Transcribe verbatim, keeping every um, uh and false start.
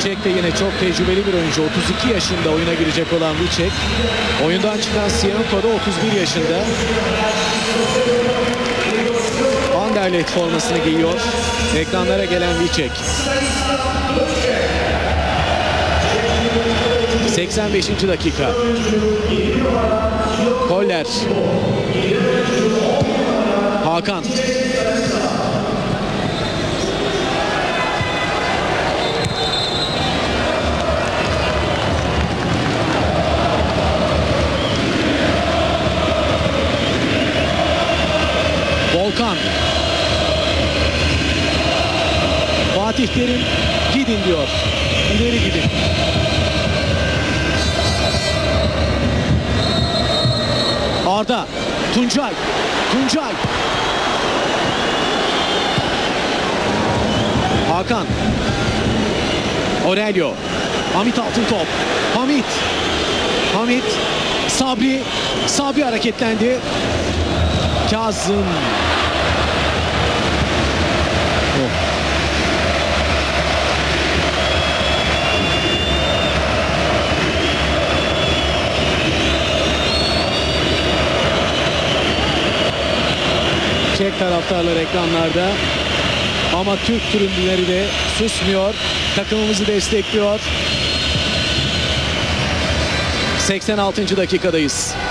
Çek de yine çok tecrübeli bir oyuncu. otuz iki yaşında oyuna girecek olan Vicek. Oyundan çıkan Sienko da otuz bir yaşında. Anderlecht formasını giyiyor. Ekranlara gelen Vicek. seksen beşinci dakika. Koller. Hakan. Volkan. Fatih Terim gidin diyor. İleri gidin. Arda. Tuncay. Tuncay. Hakan. Aurelio. Hamit Altıntop. Hamit. Hamit. Sabri. Sabri hareketlendi. Kazım. Oh. Çek taraftarlar ekranlarda. Ama Türk tribünleri de susmuyor. Takımımızı destekliyor. seksen altıncı dakikadayız.